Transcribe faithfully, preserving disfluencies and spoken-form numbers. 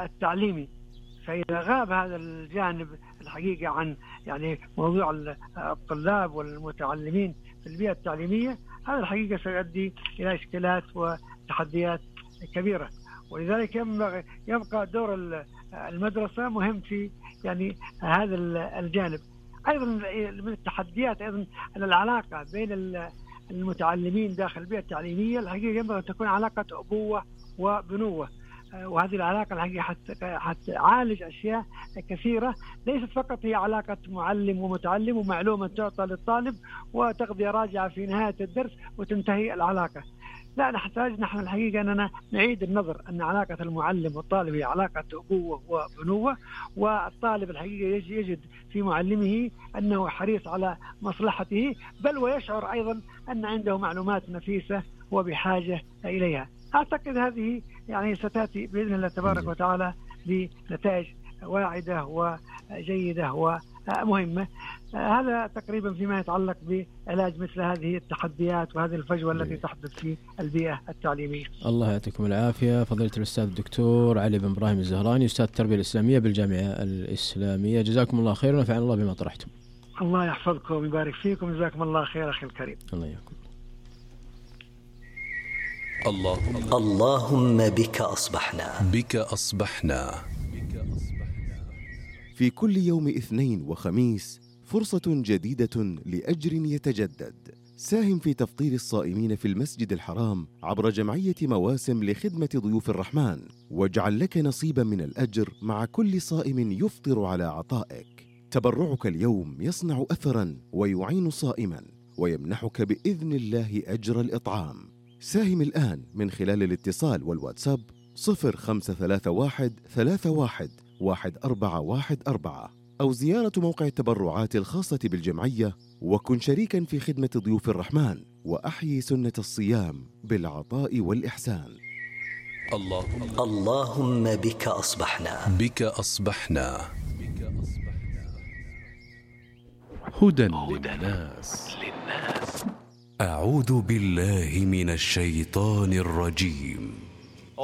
التعليمي. فإذا غاب هذا الجانب الحقيقة عن يعني موضوع الطلاب والمتعلمين في البيئة التعليمية، هذا الحقيقة سيؤدي إلى إشكالات وتحديات كبيرة. ولذلك يبقى دور المدرسة مهم في يعني هذا الجانب. أيضا من التحديات أيضا العلاقة بين المتعلمين داخل البيئة التعليمية، الحقيقة ينبغي أن تكون علاقة أبوة وبنوة، وهذه العلاقة الحقيقة حتعالج أشياء كثيرة، ليست فقط هي علاقة معلم ومتعلم ومعلومة تعطى للطالب وتقضي راجعة في نهاية الدرس وتنتهي العلاقة. لا، نحتاج نحن الحقيقة أننا نعيد النظر أن علاقة المعلم والطالب هي علاقة أبوة وبنوة، والطالب الحقيقة يجد في معلمه أنه حريص على مصلحته، بل ويشعر أيضا أن عنده معلومات نفيسة وبحاجة إليها. أعتقد هذه يعني ستأتي بإذن الله تبارك وتعالى بنتائج واعدة وجيدة ومهمة. هذا تقريبا فيما يتعلق بعلاج مثل هذه التحديات وهذه الفجوة التي تحدث في البيئة التعليمية. الله يعطيكم العافية فضيلة الأستاذ الدكتور علي بن إبراهيم الزهراني، أستاذ التربية الإسلامية بالجامعة الإسلامية، جزاكم الله خير ونفعنا الله بما طرحتم. الله يحفظكم ويبارك فيكم، جزاكم الله خير أخي الكريم. الله يحفظكم. اللهم اللهم بك أصبحنا بك أصبحنا في كل يوم اثنين وخميس فرصة جديدة لأجر يتجدد. ساهم في تفطير الصائمين في المسجد الحرام عبر جمعية مواسم لخدمة ضيوف الرحمن، واجعل لك نصيبا من الأجر مع كل صائم يفطر على عطائك. تبرعك اليوم يصنع أثرا ويعين صائما ويمنحك بإذن الله أجر الإطعام. ساهم الآن من خلال الاتصال والواتساب صفر خمسة ثلاثة واحد ثلاثة واحد واحد أربعة واحد أربعة، أو زيارة موقع التبرعات الخاصة بالجمعية، وكن شريكا في خدمة ضيوف الرحمن وأحيي سنة الصيام بالعطاء والإحسان. اللهم اللهم بك أصبحنا بك أصبحنا هدى للناس. أعوذ بالله من الشيطان الرجيم.